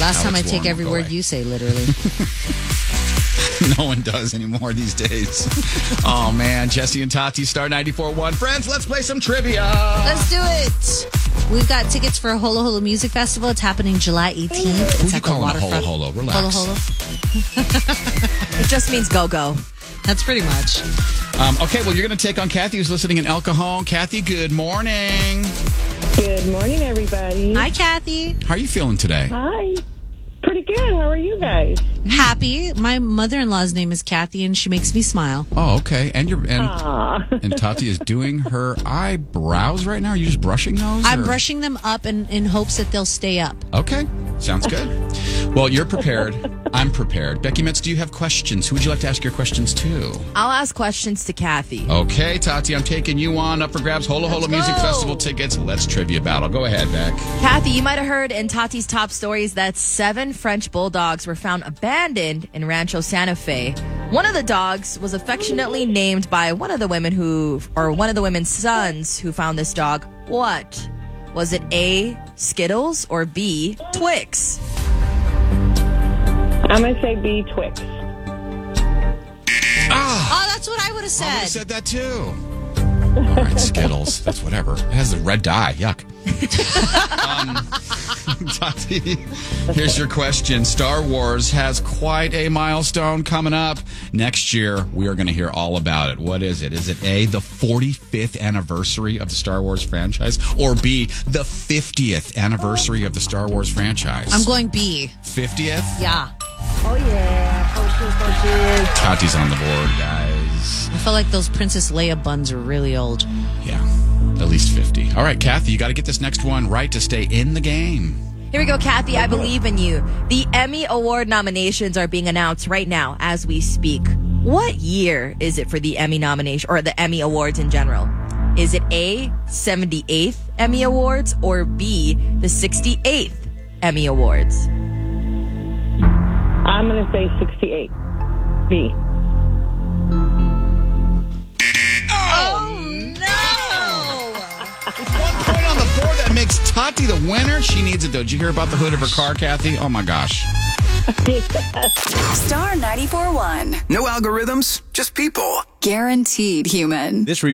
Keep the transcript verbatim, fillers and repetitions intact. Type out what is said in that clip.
Last time I Alex take Warren every will go word away. you say, literally. No one does anymore these days. Oh, man. Jesse and Tati, Star ninety-four point one. Friends, let's play some trivia. Let's do it. We've got tickets for Holo Holo Music Festival. It's happening July eighteenth. Who It's you at the calling a waterfront. holo holo? Relax. Holo Holo. It just means go-go. That's pretty much. Um, okay, well, you're going to take on Kathy, who's listening in El Cajon. Kathy, good morning. Good morning, everybody. Hi, Kathy. How are you feeling today? Hi. Pretty good. How are you guys? Happy. My mother-in-law's name is Kathy, and she makes me smile. Oh, okay. And you're and, Aw. and Tati is doing her eyebrows right now. Are you just brushing those? I'm or- brushing them up in, in hopes that they'll stay up. Okay, sounds good. Well, you're prepared. I'm prepared. Becky Metz, do you have questions? Who would you like to ask your questions to? I'll ask questions to Kathy. Okay, Tati, I'm taking you on. Up for grabs, Holo Holo Let's Music go. Festival tickets. Let's trivia battle. Go ahead, Beck. Kathy, you might have heard in Tati's top stories that seven French bulldogs were found abandoned in Rancho Santa Fe. One of the dogs was affectionately named by one of the women who, or one of the women's sons who found this dog. What? Was it A, Skittles, or B, Twix? I'm going to say B, Twix. Oh, that's what I would have I would said. have said that too. All right, Skittles. That's whatever. It has the red dye. Yuck. um, Tati, here's your question. Star Wars has quite a milestone coming up. Next year, we are going to hear all about it. What is it? Is it A, the forty-fifth anniversary of the Star Wars franchise, or B, the fiftieth anniversary of the Star Wars franchise? I'm going B. fiftieth? Yeah. Oh, yeah. Oh, cheers, oh, cheers. Tati's on the board, guys. I feel like those Princess Leia buns are really old. Yeah, at least fifty. All right, Kathy, you got to get this next one right to stay in the game. Here we go, Kathy. I believe in you. The Emmy Award nominations are being announced right now as we speak. What year is it for the Emmy nomination, or the Emmy Awards in general? Is it A, seventy-eighth Emmy Awards, or B, the sixty-eighth Emmy Awards? I'm going to say sixty-eight. B. One point on the board that makes Tati the winner. She needs it, though. Did you hear about the hood of her car, Kathy? Oh, my gosh. Star ninety-four point one. No algorithms, just people. Guaranteed human. This